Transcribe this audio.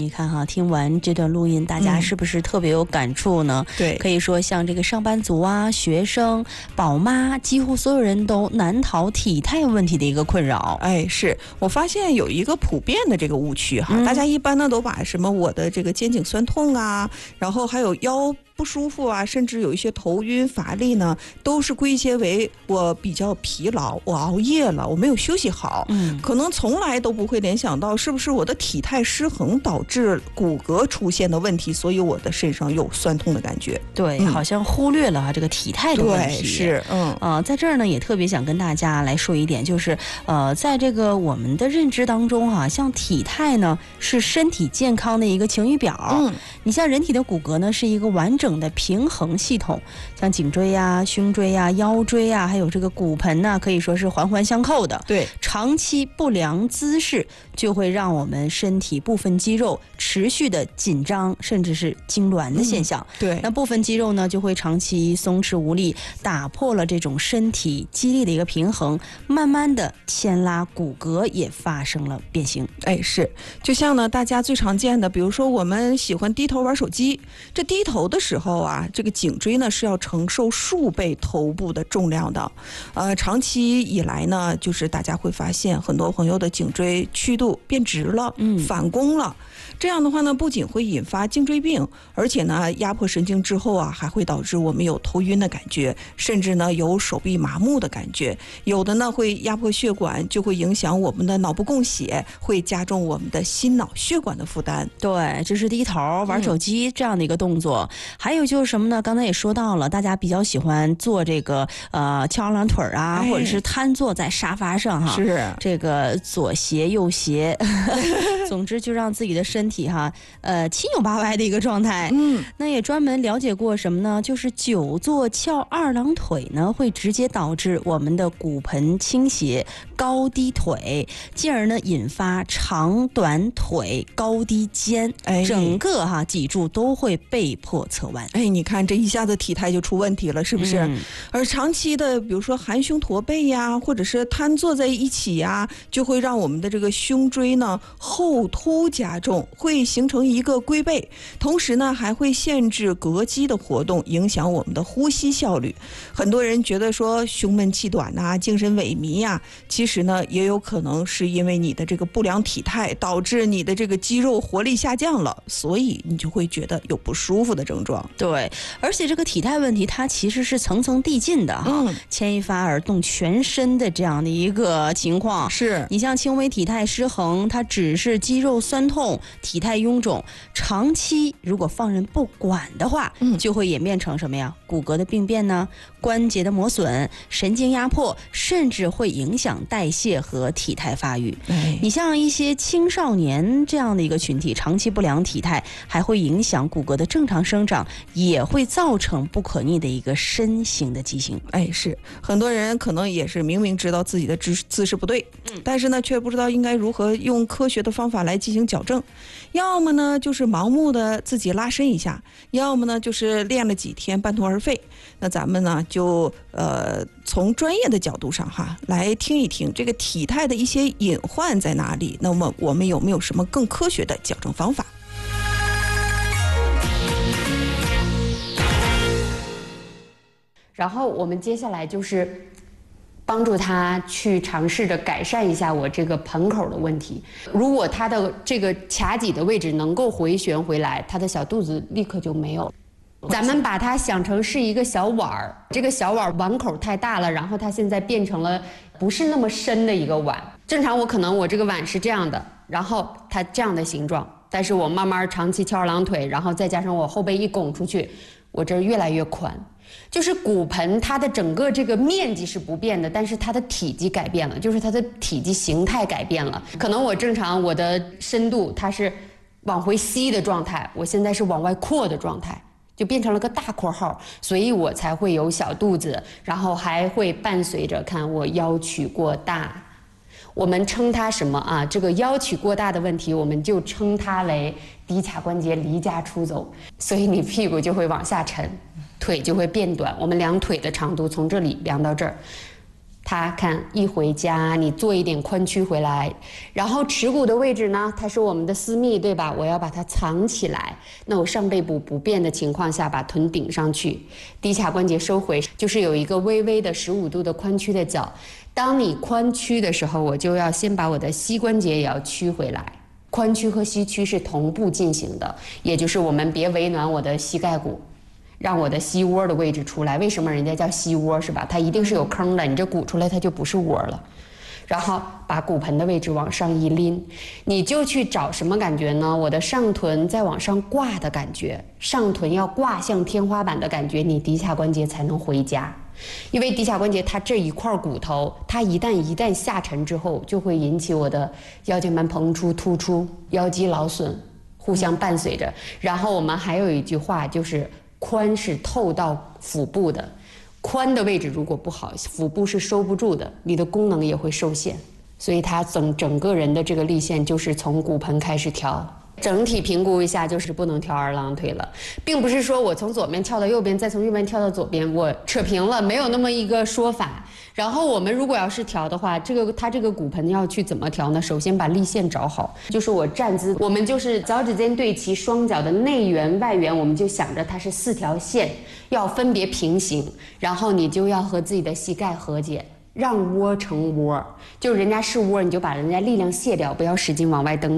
你看哈，听完这段录音，大家是不是特别有感触呢？ 对， 可以说像这个上班族啊、学生、宝妈，几乎所有人都难逃体态问题的一个困扰。 哎，是我发现有一个普遍的这个误区哈，大家一般呢都把什么我的这个肩颈酸痛啊，然后还有腰不舒服啊，甚至有一些头晕乏力呢，都是归结为我比较疲劳，我熬夜了，我没有休息好。可能从来都不会联想到是不是我的体态失衡导致骨骼出现的问题，所以我的身上有酸痛的感觉。 对，好像忽略了这个体态的问题。 对，是， 在这儿呢，也特别想跟大家来说一点，就是在这个我们的认知当中哈，像体态呢是身体健康的一个晴雨表。你像人体的骨骼呢是一个完整的平衡系统，像颈椎呀、胸椎呀、腰椎呀，还有这个骨盆呢，可以说是环环相扣的。 对， 长期不良姿势就会让我们身体部分肌肉持续的紧张，甚至是痉挛的现象。 对， 那部分肌肉呢就会长期松弛无力，打破了这种身体肌力的一个平衡，慢慢的牵拉骨骼也发生了变形。 哎，是，就像呢大家最常见的，比如说我们喜欢低头玩手机，这低头的时候啊，这个颈椎呢是要承受数倍头部的重量的。长期以来呢，就是大家会发现很多朋友的颈椎曲度变直了，反弓了。这样的话呢，不仅会引发颈椎病，而且呢，压迫神经之后啊，还会导致我们有头晕的感觉，甚至呢有手臂麻木的感觉。有的呢会压迫血管，就会影响我们的脑部供血，会加重我们的心脑血管的负担。 对，这是低头玩手机这样的一个动作。还有就是什么呢？刚才也说到了，大家比较喜欢做这个翘二郎腿啊，或者是瘫坐在沙发上哈。 是这个左斜右斜，总之就让自己的身体哈，七扭八歪的一个状态。那也专门了解过什么呢？就是久坐翘二郎腿呢，会直接导致我们的骨盆倾斜、高低腿，进而呢引发长短腿、高低肩，整个脊柱都会被迫侧弯。 你看这一下子体态就出问题了，是不是？而长期的，比如说含胸驼背呀，或者是瘫坐在一起呀，就会让我们的这个胸椎呢后凸加重，会形成一个龟背，同时呢还会限制膈肌的活动，影响我们的呼吸效率。很多人觉得说胸闷气短啊，精神萎靡呀，其实呢也有可能是因为你的这个不良体态导致你的这个肌肉活力下降了，所以你就会觉得有不舒服的症状。 对，而且这个体态问题它其实是层层递进的哈，牵一发而动全身的这样的一个情况。 是你像轻微体态失衡，它只是肌肉酸痛、体态臃肿，长期如果放任不管的话，就会演变成什么呀？骨骼的病变呢，关节的磨损、神经压迫，甚至会影响代谢和体态发育。你像一些青少年这样的一个群体，长期不良体态还会影响骨骼的正常生长，也会造成不可逆的一个身形的畸形。 是很多人可能也是明明知道自己的姿势不对，但是呢却不知道应该如何用科学的方法来进行矫正，要么呢就是盲目的自己拉伸一下，要么呢就是练了几天半途而废。那咱们呢就从专业的角度上哈来听一听这个体态的一些隐患在哪里，那么我们有没有什么更科学的矫正方法？ 然后我们接下来就是帮助他去尝试着改善一下我这个盆口的问题。如果他的这个髂脊的位置能够回旋回来，他的小肚子立刻就没有了。咱们把它想成是一个小碗儿，这个小碗碗口太大了，然后它现在变成了不是那么深的一个碗。正常我这个碗是这样的，然后它这样的形状，但是我慢慢长期翘二郎腿，然后再加上我后背一拱出去，我这越来越宽。就是骨盆它的整个这个面积是不变的，但是它的体积改变了，就是它的体积形态改变了。可能我正常我的深度它是往回吸的状态，我现在是往外扩的状态，就变成了个大括号，所以我才会有小肚子，然后还会伴随着看我腰曲过大。我们称它什么啊？这个腰曲过大的问题，我们就称它为骶髂关节离家出走，所以你屁股就会往下沉，腿就会变短。我们量腿的长度从这里量到这儿， 他看一回家，你做一点髋屈回来，然后耻骨的位置呢，它是我们的私密，对吧？我要把它藏起来。那我上背部不变的情况下，把臀顶上去，骶髂关节收回，就是有一个微微的15度的髋屈的角。当你髋屈的时候，我就要先把我的膝关节也要屈回来。髋屈和膝屈是同步进行的，也就是我们别为难我的膝盖骨。让我的膝窝的位置出来，为什么人家叫膝窝是吧？它一定是有坑的，你这鼓出来它就不是窝了。然后把骨盆的位置往上一拎，你就去找什么感觉呢？我的上臀在往上挂的感觉，上臀要挂向天花板的感觉，你骶髂关节才能回家。因为骶髂关节它这一块骨头，它一旦下沉之后，就会引起我的腰间盘膨出、突出、腰肌劳损，互相伴随着。然后我们还有一句话就是。髋是透到腹部的，髋的位置如果不好，腹部是收不住的，你的功能也会受限。所以它整个人的这个立线就是从骨盆开始调。整体评估一下，就是不能跳二郎腿了，并不是说我从左边跳到右边，再从右边跳到左边，我扯平了，没有那么一个说法。然后我们如果要是调的话，它这个骨盆要去怎么调呢？首先把立线找好，就是我站姿，我们就是脚趾尖对齐，双脚的内缘外缘，我们就想着它是4条线，要分别平行，然后你就要和自己的膝盖和解。让窝成窝，就是人家是窝，你就把人家力量卸掉，不要使劲往外蹬。